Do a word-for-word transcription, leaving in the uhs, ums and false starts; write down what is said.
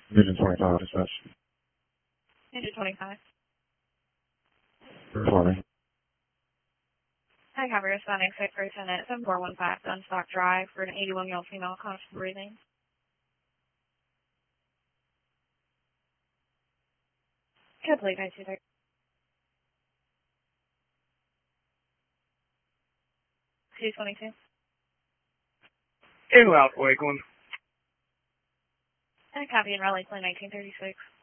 Engine twenty-five, dispatch. Engine twenty-five. Reporting. Hi, cover responding six for Lieutenant seven four one five Dunstock Drive for an eighty-one-year-old female conscious breathing. Good, please, I see there. two twenty-two. In Loud Lakeland. I copy in Raleigh, nineteen thirty-six.